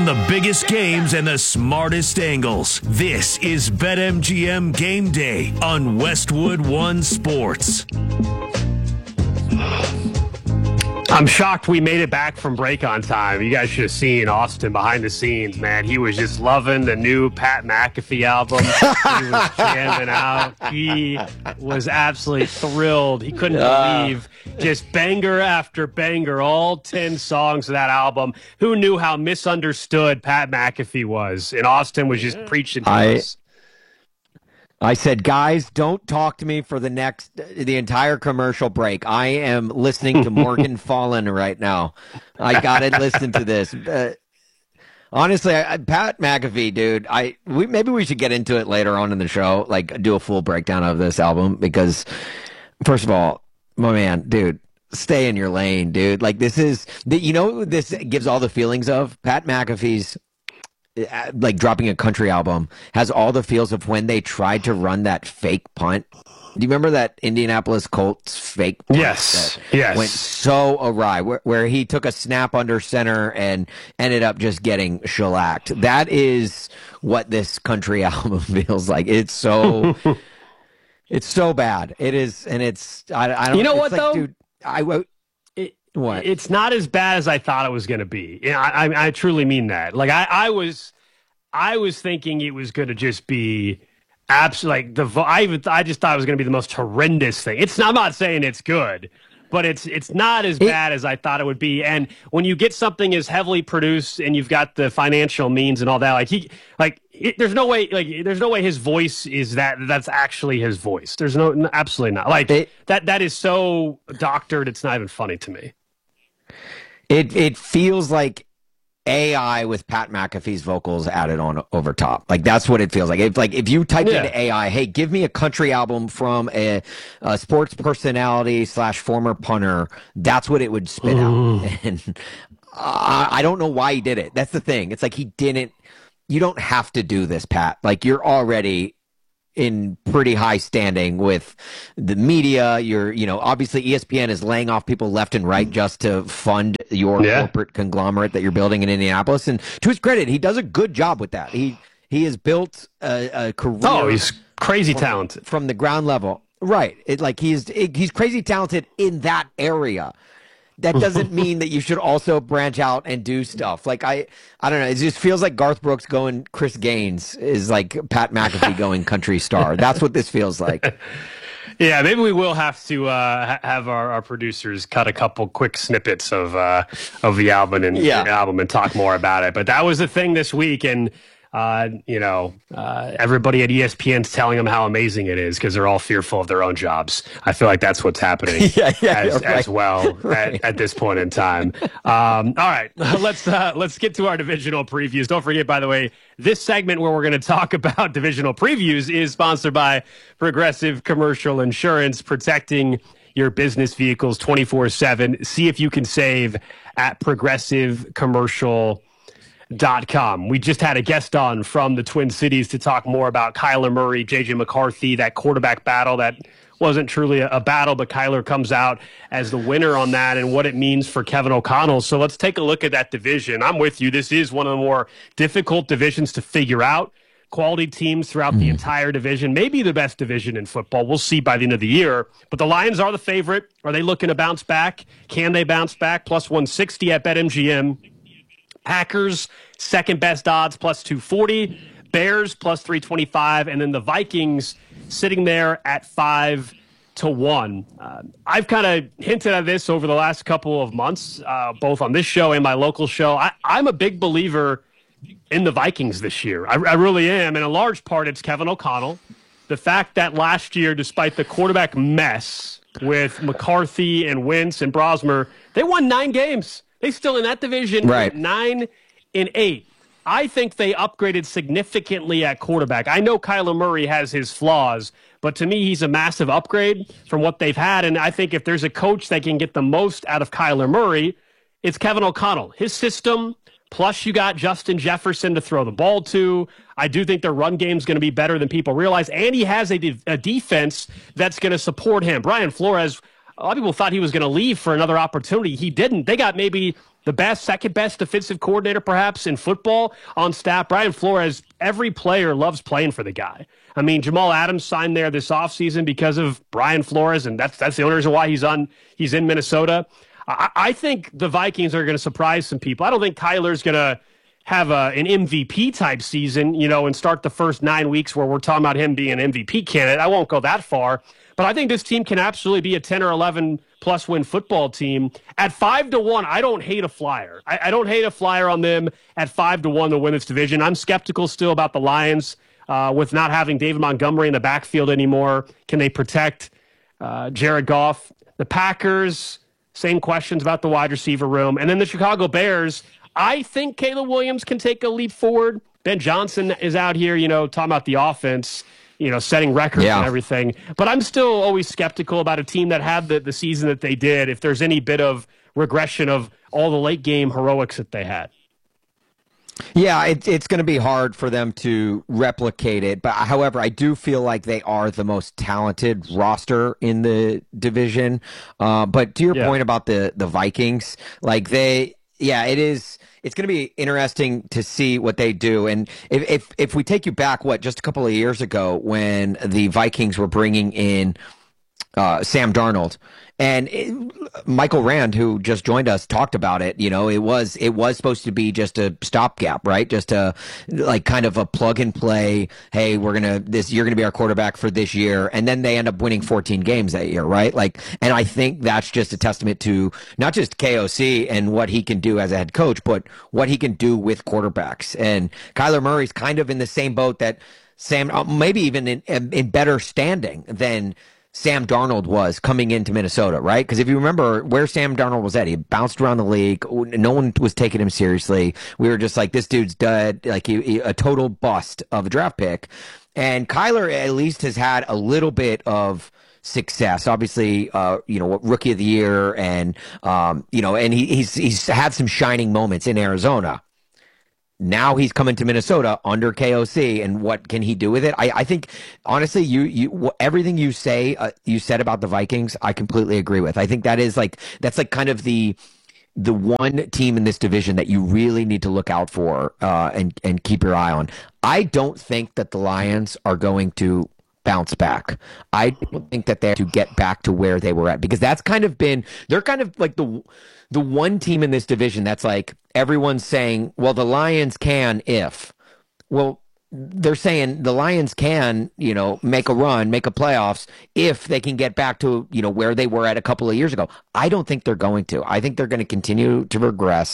The biggest games and the smartest angles. This is BetMGM Game Day on Westwood One Sports. I'm shocked we made it back from break on time. You guys should have seen Austin behind the scenes, man. He was just loving the new Pat McAfee album. He was jamming out. He was absolutely thrilled. He couldn't believe just banger after banger, all 10 songs of that album. Who knew how misunderstood Pat McAfee was? And Austin was just preaching to us. I said, guys, don't talk to me for the entire commercial break. I am listening to Morgan Fallen right now. I got to listen to this. Honestly, Pat McAfee, dude, maybe we should get into it later on in the show, like do a full breakdown of this album because, first of all, my man, dude, stay in your lane, dude. Like this gives all the feelings of Pat McAfee's like dropping a country album has all the feels of when they tried to run that fake punt. Do you remember that Indianapolis Colts fake punt? Yes. Went so awry where he took a snap under center and ended up just getting shellacked. That is what this country album feels like. It's so it's so bad. It is, and it's I don't. You know what, like, though? Dude, what? It's not as bad as I thought it was going to be. I truly mean that. Like I was thinking it was going to just be absolutely like I just thought it was going to be the most horrendous thing. I'm not saying it's good, but it's not as bad as I thought it would be. And when you get something as heavily produced and you've got the financial means and all that, there's no way his voice is that's actually his voice. There's absolutely not. That is so doctored. It's not even funny to me. It feels like AI with Pat McAfee's vocals added on over top. Like that's what it feels like. If you typed into AI, hey, give me a country album from a sports personality / former punter, that's what it would spit out. And I don't know why he did it. That's the thing. It's like he didn't. You don't have to do this, Pat. Like you're already in pretty high standing with the media. Obviously ESPN is laying off people left and right just to fund your corporate conglomerate that you're building in Indianapolis. And to his credit, he does a good job with that. He has built a career. Oh, he's crazy talented from the ground level. Right. He's crazy talented in that area. That doesn't mean that you should also branch out and do stuff. Like I don't know. It just feels like Garth Brooks going Chris Gaines is like Pat McAfee going country star. That's what this feels like. Yeah, maybe we will have to have our producers cut a couple quick snippets of the album and talk more about it. But that was the thing this week, and everybody at ESPN's telling them how amazing it is because they're all fearful of their own jobs. I feel like that's what's happening as well at this point in time. All right, let's get to our divisional previews. Don't forget, by the way, this segment where we're going to talk about divisional previews is sponsored by Progressive Commercial Insurance, protecting your business vehicles 24/7. See if you can save at progressivecommercial.com. We just had a guest on from the Twin Cities to talk more about Kyler Murray, J.J. McCarthy, that quarterback battle that wasn't truly a battle, but Kyler comes out as the winner on that and what it means for Kevin O'Connell. So let's take a look at that division. I'm with you. This is one of the more difficult divisions to figure out. Quality teams throughout the entire division, maybe the best division in football. We'll see by the end of the year. But the Lions are the favorite. Are they looking to bounce back? Can they bounce back? Plus 160 at BetMGM. Packers, second best odds, plus 240. Bears, plus 325. And then the Vikings sitting there at 5-1. I've kind of hinted at this over the last couple of months, both on this show and my local show. I'm a big believer in the Vikings this year. I really am. And in large part, it's Kevin O'Connell. The fact that last year, despite the quarterback mess with McCarthy and Wentz and Brosmer, they won 9 games. They still in that division, right. 9-8. I think they upgraded significantly at quarterback. I know Kyler Murray has his flaws, but to me, he's a massive upgrade from what they've had. And I think if there's a coach that can get the most out of Kyler Murray, it's Kevin O'Connell. His system, plus you got Justin Jefferson to throw the ball to. I do think their run game is going to be better than people realize. And he has a defense that's going to support him. Brian Flores, a lot of people thought he was going to leave for another opportunity. He didn't. They got maybe the best, second best defensive coordinator perhaps in football on staff. Brian Flores, every player loves playing for the guy. I mean, Jamal Adams signed there this offseason because of Brian Flores, and that's the only reason why he's in Minnesota. I think the Vikings are going to surprise some people. I don't think Kyler's going to have an MVP type season, and start the first 9 weeks where we're talking about him being an MVP candidate. I won't go that far, but I think this team can absolutely be a 10 or 11 plus win football team. At 5-1, I don't hate a flyer. I don't hate a flyer on them at 5-1 to win this division. I'm skeptical still about the Lions with not having David Montgomery in the backfield anymore. Can they protect Jared Goff? The Packers, same questions about the wide receiver room. And then the Chicago Bears, I think Caleb Williams can take a leap forward. Ben Johnson is out here, talking about the offense, setting records and everything. But I'm still always skeptical about a team that had the season that they did, if there's any bit of regression of all the late game heroics that they had. Yeah, it's going to be hard for them to replicate it. But however, I do feel like they are the most talented roster in the division. But to your point about the Vikings, it is. It's going to be interesting to see what they do. And if we take you back, just a couple of years ago when the Vikings were bringing in Sam Darnold, and Michael Rand, who just joined us, talked about it. It was supposed to be just a stopgap, right? Just a kind of a plug and play. Hey, you're gonna be our quarterback for this year, and then they end up winning 14 games that year, right? And I think that's just a testament to not just KOC and what he can do as a head coach, but what he can do with quarterbacks. And Kyler Murray's kind of in the same boat that Sam, maybe even in better standing than Sam Darnold was coming into Minnesota, right? Because if you remember where Sam Darnold was at, he bounced around the league. No one was taking him seriously. We were just like, this dude's dead. A total bust of a draft pick. And Kyler at least has had a little bit of success. Obviously, rookie of the year, and and he's had some shining moments in Arizona. Now he's coming to Minnesota under KOC, and what can he do with it? I think, honestly, you everything you said about the Vikings, I completely agree with. I think that's kind of the one team in this division that you really need to look out for and keep your eye on. I don't think that the Lions are going to bounce back. I don't think that they have to get back to where they were at, because they're kind of like the one team in this division that's like everyone's saying, well, the Lions can if. Well, they're saying the Lions can, make a run, make a playoffs if they can get back to, where they were at a couple of years ago. I don't think they're going to. I think they're going to continue to regress.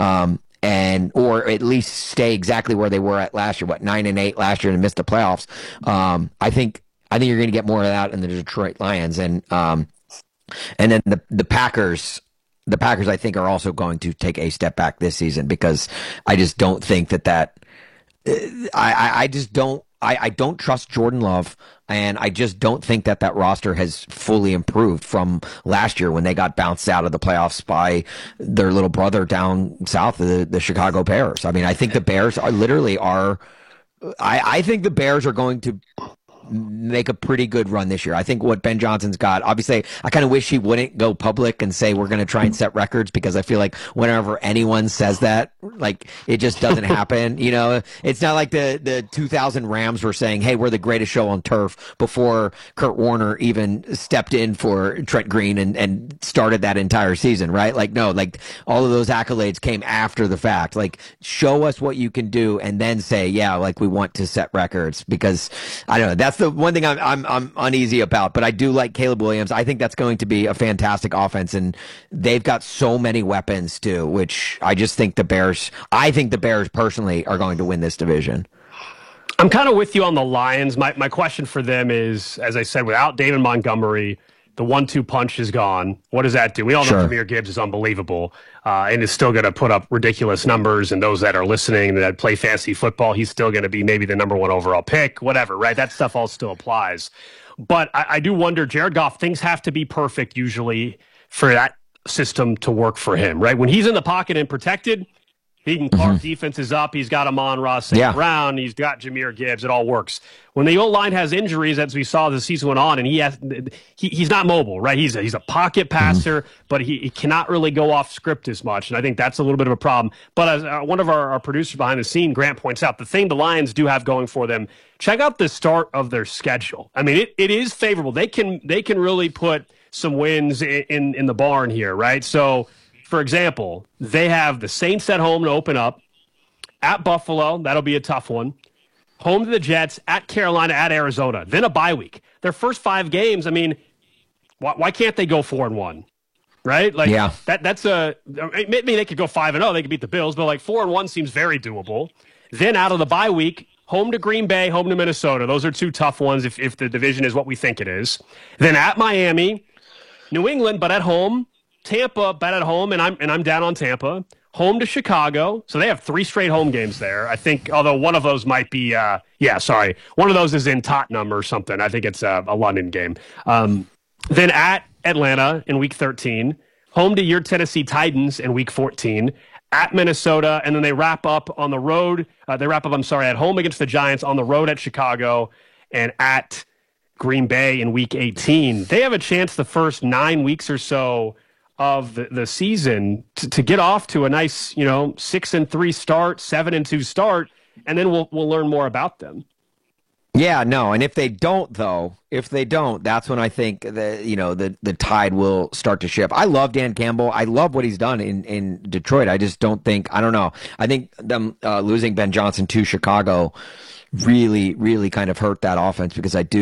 Or at least stay exactly where they were at last year, 9-8 last year and missed the playoffs. I think you're going to get more of that in the Detroit Lions, and then the Packers. The Packers, I think, are also going to take a step back this season, because I just don't think that I don't trust Jordan Love, and I just don't think that roster has fully improved from last year when they got bounced out of the playoffs by their little brother down south, the Chicago Bears. I mean, I think the Bears I think the Bears are going to make a pretty good run this year. I think what Ben Johnson's got, obviously, I kind of wish he wouldn't go public and say we're going to try and set records, because I feel like whenever anyone says that, it just doesn't happen. It's not like the 2000 Rams were saying, hey, we're the greatest show on turf, before Kurt Warner even stepped in for Trent Green and started that entire season, right? All of those accolades came after the fact. Show us what you can do, and then say, we want to set records, because I don't know, that's the one thing I'm uneasy about. But I do like Caleb Williams. I think that's going to be a fantastic offense, and they've got so many weapons too, which I just think the Bears personally are going to win this division. I'm kind of with you on the Lions. My question for them is, as I said, without David Montgomery, the 1-2 punch is gone. What does that do? We all know Jahmyr Gibbs is unbelievable and is still going to put up ridiculous numbers. And those that are listening that play fantasy football, he's still going to be maybe the number 1 overall pick, whatever, right? That stuff all still applies. But I do wonder, Jared Goff, things have to be perfect usually for that system to work for him, right? When he's in the pocket and protected, He can carve defenses up. He's got Amon-Ra St. Brown. He's got Jahmyr Gibbs. It all works. When the O-line has injuries, as we saw as the season went on, and he's not mobile, right? He's a pocket passer, but he cannot really go off script as much, and I think that's a little bit of a problem. But as one of our producers behind the scene, Grant, points out, the thing the Lions do have going for them, check out the start of their schedule. I mean, it is favorable. They can really put some wins in the barn here, right? So, for example, they have the Saints at home to open up, at Buffalo, that'll be a tough one, home to the Jets, at Carolina, at Arizona, then a bye week. Their first 5 games, I mean, why can't they go 4-1, right? Like, that's maybe they could go 5-0, they could beat the Bills, but like 4-1 seems very doable. Then out of the bye week, home to Green Bay, home to Minnesota. Those are 2 tough ones if the division is what we think it is. Then at Miami, New England, but at home, Tampa, but at home, and I'm down on Tampa. Home to Chicago, so they have 3 straight home games there. I think, although one of those might be, one of those is in Tottenham or something. I think it's a London game. Then at Atlanta in Week 13, home to your Tennessee Titans in Week 14, at Minnesota, and then they wrap up on the road. At home against the Giants, on the road at Chicago, and at Green Bay in Week 18. They have a chance the first 9 weeks or so of the season to get off to a nice, 6-3 start, 7-2 start, and then we'll learn more about them. Yeah, no, and if they don't, that's when I think the tide will start to shift. I love Dan Campbell. I love what he's done in Detroit. I just don't think, I don't know. I think them losing Ben Johnson to Chicago really, really kind of hurt that offense, because I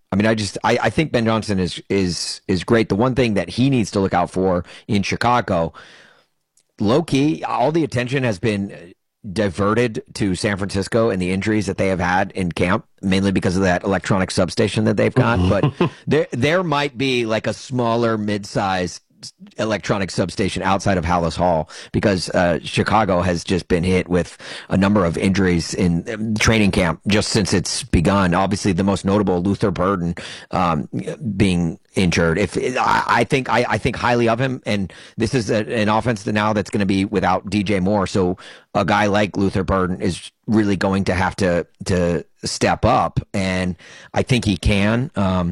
think Ben Johnson is great. The one thing that he needs to look out for in Chicago, low key, all the attention has been diverted to San Francisco and the injuries that they have had in camp, mainly because of that electronic substation that they've got. But there might be like a smaller, mid-sized electronic substation outside of Hallis Hall, because Chicago has just been hit with a number of injuries in training camp just since it's begun. Obviously, the most notable, Luther Burden, being injured. I think highly of him, and this is an offense now that's going to be without DJ Moore. So a guy like Luther Burden is really going to have to step up, and I think he can.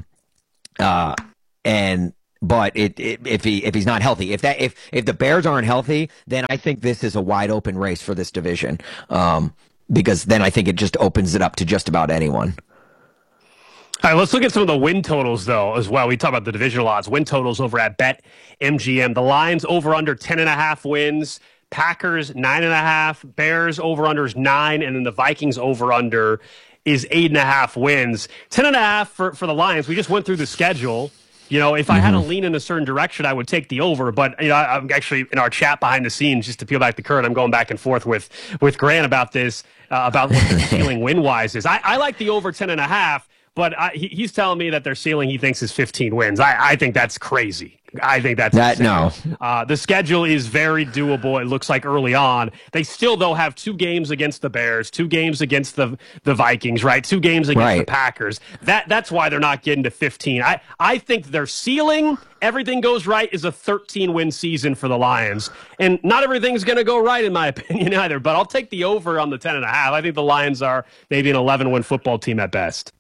But if he's not healthy, if the Bears aren't healthy, then I think this is a wide open race for this division. Because then I think it just opens it up to just about anyone. All right, let's look at some of the win totals, though, as well. We talk about the divisional odds. Win totals over at BetMGM. The Lions over under 10.5 wins. Packers 9.5. Bears over under is 9, and then the Vikings over under is 8.5 wins. 10.5 for the Lions. We just went through the schedule. If I had to lean in a certain direction, I would take the over. But, I'm actually in our chat behind the scenes, just to peel back the curtain, I'm going back and forth with Grant about this, about what their ceiling win-wise is. I like the over 10.5, but he's telling me that their ceiling he thinks is 15 wins. I think that's crazy. I think that's no. The schedule is very doable. It looks like early on. They still, though, have 2 games against the Bears, 2 games against the Vikings, right? 2 games against the Packers. That's why they're not getting to 15. I think their ceiling, everything goes right, is a 13-win season for the Lions. And not everything's going to go right, in my opinion, either. But I'll take the over on the 10.5. I think the Lions are maybe an 11-win football team at best.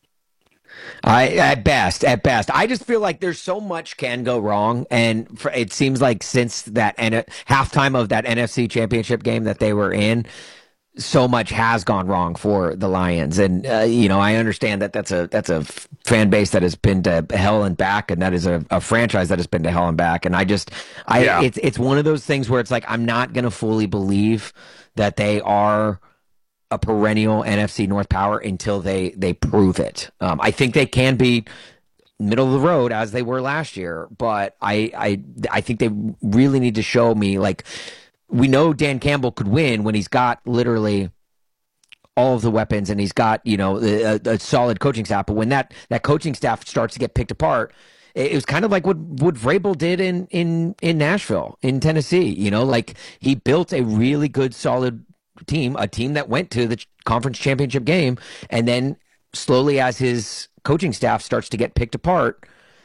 At best. I just feel like there's so much can go wrong, and it seems like since that halftime of that NFC Championship game that they were in, so much has gone wrong for the Lions. And I understand that that's a fan base that has been to hell and back, and that is a franchise that has been to hell and back. And it's one of those things where it's like I'm not going to fully believe that they are a perennial NFC North power until they prove it. I think they can be middle of the road as they were last year, but I think they really need to show me, like, we know Dan Campbell could win when he's got literally all of the weapons and he's got, a solid coaching staff. But when that coaching staff starts to get picked apart, it was kind of like what Vrabel did in Nashville, in Tennessee. Like, he built a really good, solid team, a team that went to the conference championship game, and then slowly, as his coaching staff starts to get picked apart,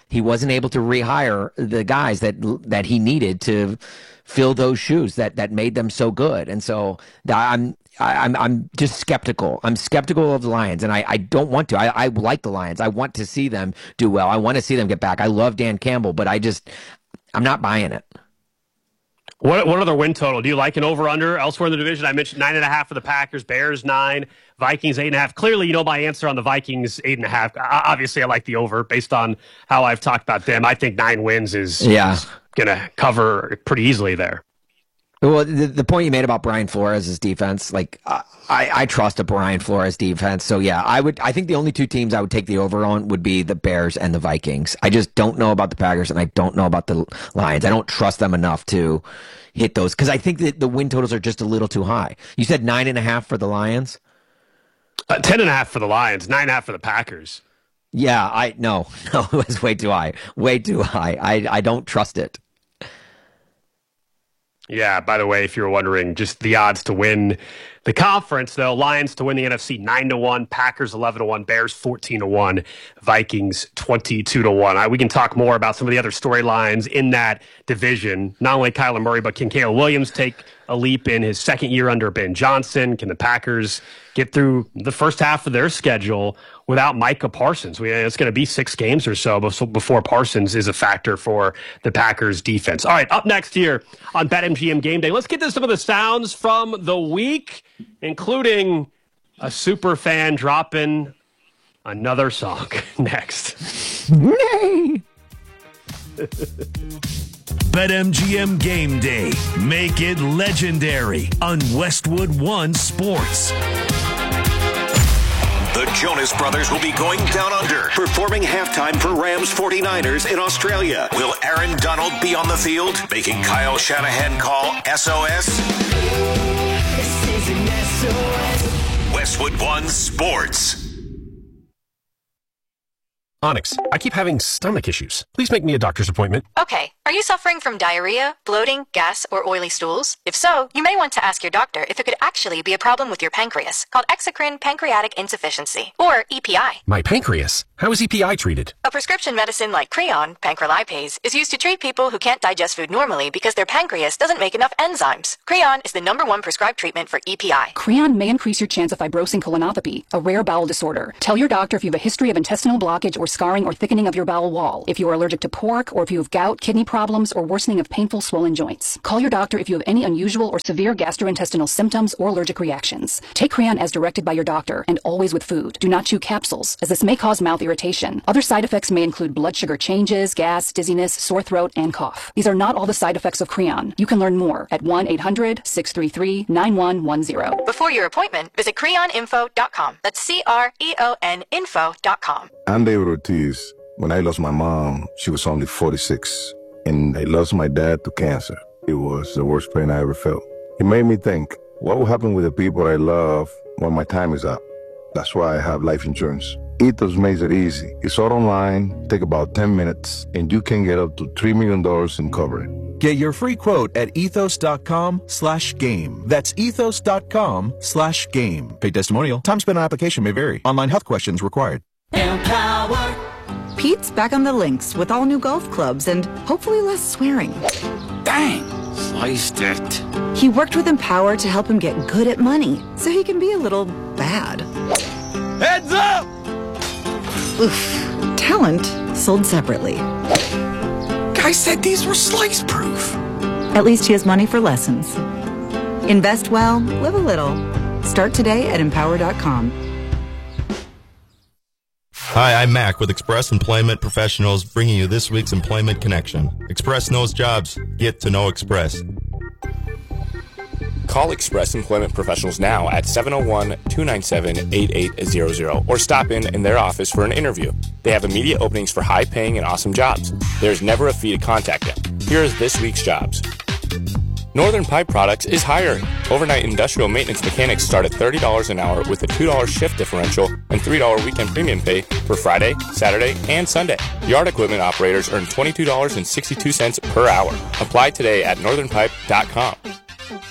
he wasn't able to rehire the guys that he needed to fill those shoes that made them so good. And so I'm just skeptical. I'm skeptical of the Lions, and I don't want to. I like the Lions. I want to see them do well. I want to see them get back. I love Dan Campbell, but I'm not buying it. What other win total? Do you like an over-under elsewhere in the division? I mentioned 9.5 for the Packers, Bears 9, Vikings 8.5. Clearly, you know my answer on the Vikings 8.5. Obviously, I like the over based on how I've talked about them. I think 9 wins is going to cover pretty easily there. Well, the point you made about Brian Flores' defense, like I trust a Brian Flores defense. So yeah, I think the only 2 teams I would take the over on would be the Bears and the Vikings. I just don't know about the Packers, and I don't know about the Lions. I don't trust them enough to hit those because I think that the win totals are just a little too high. You said 9.5 for the Lions, 10.5 for the Lions, 9.5 for the Packers. Yeah, no, it was way too high. Way too high. I don't trust it. Yeah, by the way, if you were wondering, just the odds to win the conference, though, Lions to win the NFC 9-1, Packers 11-1, Bears 14-1, Vikings 22-1. We can talk more about some of the other storylines in that division. Not only Kyler Murray, but can Caleb Williams take a leap in his second year under Ben Johnson? Can the Packers get through the first half of their schedule without Micah Parsons? It's going to be 6 games or so before Parsons is a factor for the Packers defense. All right, up next here on BetMGM Game Day, let's get to some of the sounds from the week, including a super fan dropping another song next. Nay! BetMGM Game Day. Make it legendary on Westwood One Sports. The Jonas Brothers will be going down under, performing halftime for Rams 49ers in Australia. Will Aaron Donald be on the field, making Kyle Shanahan call SOS? This is an SOS. Westwood One Sports. Onyx, I keep having stomach issues. Please make me a doctor's appointment. Okay. Are you suffering from diarrhea, bloating, gas, or oily stools? If so, you may want to ask your doctor if it could actually be a problem with your pancreas, called exocrine pancreatic insufficiency, or EPI. My pancreas? How is EPI treated? A prescription medicine like Creon, pancrelipase, is used to treat people who can't digest food normally because their pancreas doesn't make enough enzymes. Creon is the #1 prescribed treatment for EPI. Creon may increase your chance of fibrosing colonopathy, a rare bowel disorder. Tell your doctor if you have a history of intestinal blockage or scarring or thickening of your bowel wall, if you are allergic to pork, or if you have gout, kidney problems, or worsening of painful swollen joints. Call your doctor if you have any unusual or severe gastrointestinal symptoms or allergic reactions. Take Creon as directed by your doctor, and always with food. Do not chew capsules, as this may cause mouth irritation. Other side effects may include blood sugar changes, gas, dizziness, sore throat, and cough. These are not all the side effects of Creon. You can learn more at 1-800-633-9110. Before your appointment, visit creoninfo.com. That's CREON info.com. I'm David Ortiz. When I lost my mom, she was only 46. And I lost my dad to cancer. It was the worst pain I ever felt. It made me think, what will happen with the people I love when my time is up? That's why I have life insurance. Ethos makes it easy. It's all online, take about 10 minutes, and you can get up to $3 million in coverage. Get your free quote at ethos.com/game. That's ethos.com/game. Paid testimonial. Time spent on application may vary. Online health questions required. Empower. Pete's back on the links with all new golf clubs and hopefully less swearing. Dang, sliced it. He worked with Empower to help him get good at money so he can be a little bad. Heads up! Oof. Talent sold separately. Guy said these were slice proof. At least he has money for lessons. Invest well, live a little. Start today at empower.com. Hi, I'm Mac with Express Employment Professionals, bringing you this week's Employment Connection. Express knows jobs. Get to know Express. Call Express Employment Professionals now at 701-297-8800 or stop in their office for an interview. They have immediate openings for high-paying and awesome jobs. There's never a fee to contact them. Here is this week's jobs. Northern Pipe Products is hiring. Overnight industrial maintenance mechanics start at $30 an hour with a $2 shift differential and $3 weekend premium pay for Friday, Saturday, and Sunday. Yard equipment operators earn $22.62 per hour. Apply today at northernpipe.com.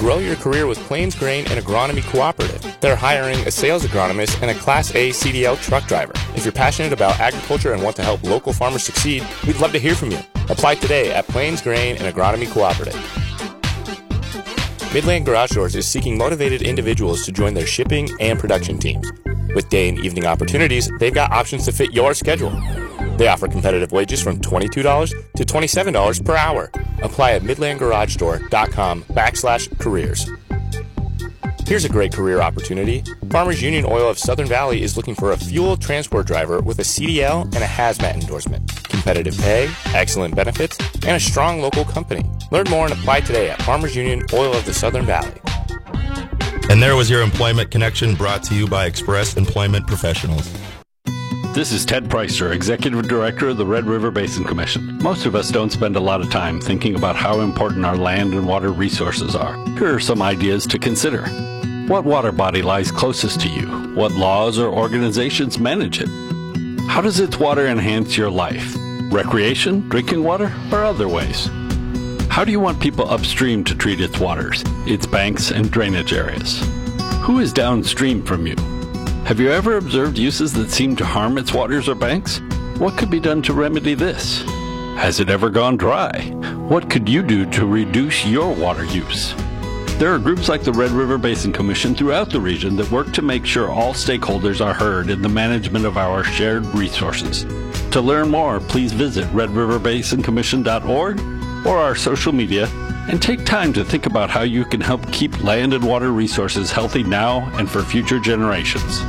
Grow your career with Plains Grain and Agronomy Cooperative. They're hiring a sales agronomist and a Class A CDL truck driver. If you're passionate about agriculture and want to help local farmers succeed, we'd love to hear from you. Apply today at Plains Grain and Agronomy Cooperative. Midland Garage Doors is seeking motivated individuals to join their shipping and production teams. With day and evening opportunities, they've got options to fit your schedule. They offer competitive wages from $22 to $27 per hour. Apply at midlandgaragedoor.com/careers. Here's a great career opportunity. Farmers Union Oil of Southern Valley is looking for a fuel transport driver with a CDL and a hazmat endorsement. Competitive pay, excellent benefits, and a strong local company. Learn more and apply today at Farmers Union Oil of the Southern Valley. And there was your Employment Connection, brought to you by Express Employment Professionals. This is Ted Preister, Executive Director of the Red River Basin Commission. Most of us don't spend a lot of time thinking about how important our land and water resources are. Here are some ideas to consider. What water body lies closest to you? What laws or organizations manage it? How does its water enhance your life? Recreation, drinking water, or other ways? How do you want people upstream to treat its waters, its banks and drainage areas? Who is downstream from you? Have you ever observed uses that seem to harm its waters or banks? What could be done to remedy this? Has it ever gone dry? What could you do to reduce your water use? There are groups like the Red River Basin Commission throughout the region that work to make sure all stakeholders are heard in the management of our shared resources. To learn more, please visit redriverbasincommission.org or our social media, and take time to think about how you can help keep land and water resources healthy now and for future generations.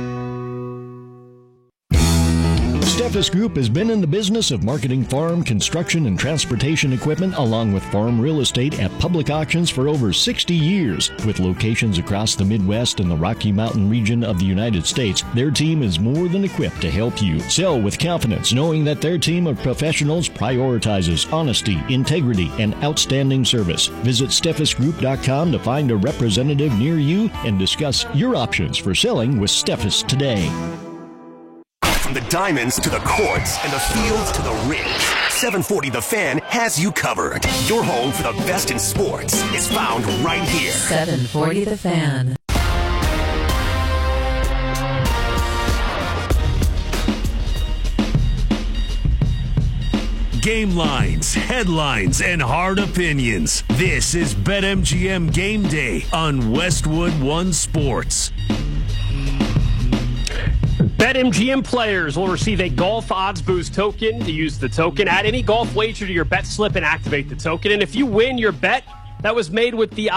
Steffes Group has been in the business of marketing farm, construction, and transportation equipment along with farm real estate at public auctions for over 60 years. With locations across the Midwest and the Rocky Mountain region of the United States, their team is more than equipped to help you sell with confidence, knowing that their team of professionals prioritizes honesty, integrity, and outstanding service. Visit SteffesGroup.com to find a representative near you and discuss your options for selling with Steffes today. From the diamonds to the courts and the fields to the rings, 740 The Fan has you covered. Your home for the best in sports is found right here. 740 The Fan. Game lines, headlines, and hard opinions. This is BetMGM Game Day on Westwood One Sports. BetMGM players will receive a Golf Odds Boost token. To use the token, add any golf wager to your bet slip and activate the token. And if you win your bet that was made with the